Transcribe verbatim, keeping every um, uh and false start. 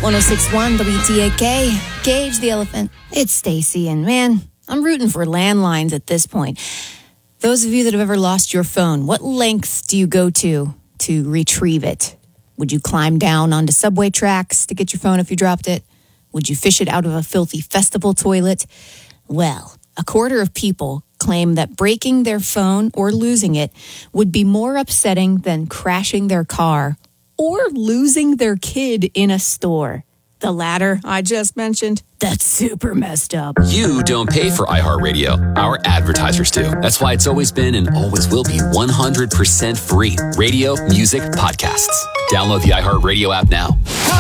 one oh six point one W T A K, Cage the Elephant. It's Stacy, and man, I'm rooting for landlines at this point. Those of you that have ever lost your phone, what lengths do you go to to retrieve it? Would you climb down onto subway tracks to get your phone if you dropped it? Would you fish it out of a filthy festival toilet? Well, a quarter of people claim that breaking their phone or losing it would be more upsetting than crashing their car or losing their kid in a store. The latter I just mentioned, that's super messed up. You don't pay for iHeartRadio. Our advertisers do. That's why it's always been and always will be one hundred percent free. Radio, music, podcasts. Download the iHeartRadio app now.